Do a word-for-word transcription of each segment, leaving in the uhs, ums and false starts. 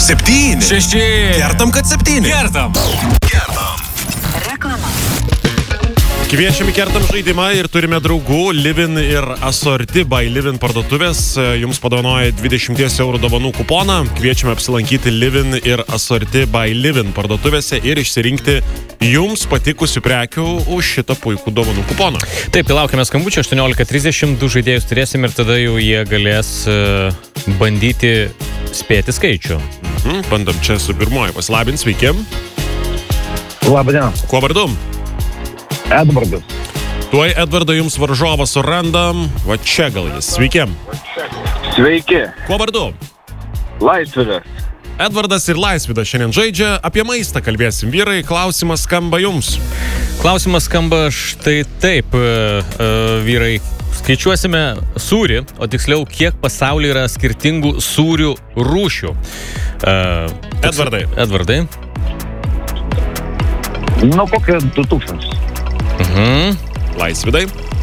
Septyni. Šeši. Kertam, kad septyni. Kertam. Kertam. Reklama. Kviečiame kertam žaidimą ir turime draugų Livin ir Asorti by Livin parduotuvės. Jums padovanoja dvidešimt eurų dovanų kuponą. Kviečiame apsilankyti Livin ir Asorti by Livin parduotuvėse ir išsirinkti jums patikusių prekių už šitą puikų dovanų kuponą. Taip, laukiame skambučio aštuoniolika trisdešimt, du žaidėjus turėsim ir tada jau jie galės uh, bandyti spėti skaičių. Mhm, bandom čia su pirmoji pasilabint, sveiki. Labadiena. Kuo vardu? Edvardas. Tuoj Edvardą jums varžovą surandam. Va čia gal jis. Sveiki. Sveiki. Kuo vardu? Laisvydas. Edvardas ir Laisvydas šiandien žaidžia. Apie maistą kalbėsim. Vyrai, klausimas skamba jums. Klausimas skamba štai taip, uh, uh, vyrai. Skaičiuosime sūrį, o tiksliau, kiek pasaulyje yra skirtingų sūrių rūšių. Uh, Edvardai. Edvardai. Nu, kokie du tūkstančiai. Mhm. Laisvydai.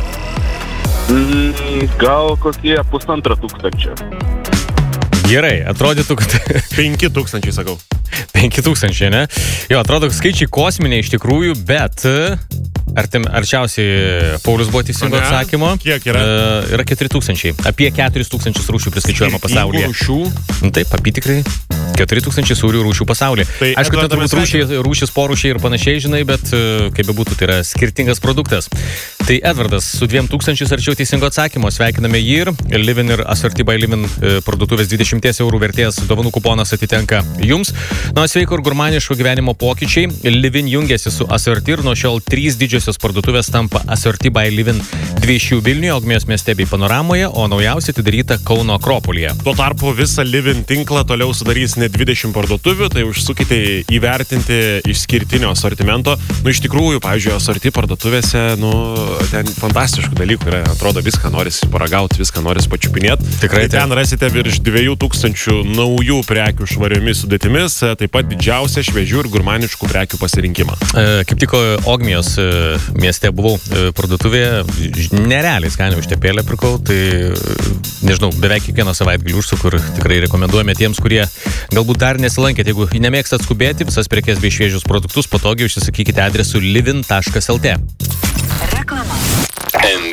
Mm, gal kokie pusantro tūkstančio. Gerai, atrodytų, kad Penki tūkstančiai, sakau. penki tūkstančiai, ne? Jo, atrodo, skaičiai kosminiai iš tikrųjų, bet artim, arčiausiai Paulius buvo teisingo atsakymo. Kiek yra? Uh, yra keturi tūkstančiai. Apie keturis tūkstančius rūšių priskaičiuojama pasaulyje. Rūšių? Nu, taip, apytikrai. keturi tūkstančiai sūrių rūšių pasaulyje. Tai aišku, tai Edvardas turbūt rūšiai, rūšis, porūšiai ir panašiai, žinai, bet uh, kaip bebūtų, tai yra skirtingas produktas. Tai Edvardas su dviem tūkstančiais arčiau teisingo atsakymo. Sveikiname jį ir Livin ir Asorti by Livin uh, parduotuvės dvidešimt eurų vertės dovanų kuponas atitenka jums. Na, sveiko ir gurmaniško gyvenimo pokyčiai. Livin jungiasi su Asorti ir nuo šiol trys didžiosios parduotuvės tampa Asorti by Livin. Dvi iš jų Vilniuje, Ogmijos mieste bei Panoramoje, o naujausia atidaryta Kauno Akropolyje. Tuo tarpu visą Livin tinklą toliau sudarys ne dvidešimt parduotuvių, tai užsukite įvertinti išskirtinio asortimento. Nu, iš tikrųjų, pavyzdžiui, Asorti parduotuvėse, nu, ten fantastiškų dalykų yra. Atrodo, viską norisi paragauti, viską norisi pačiupinėti. Tikrai tai ten rasite virš dviejų tūkstančių naujų prekių švariomis sudėtimis, taip pat didžiausia šviežių ir gurmaniškų prekių pasirinkimą. E, kaip tik Ogmijos e, mieste buvau e, parduotuvėje, nerealiai skaniai užtepėlę pirkau, tai nežinau, beveik kiekvieną savaitgalį užsuku ir tikrai rekomenduojame tiems, kurie galbūt dar nesilankėte. Jeigu nemėgstat skubėti, visas prekes bei šviežius produktus patogiai užsisakykite adresu livin taškas lt. Reklama. N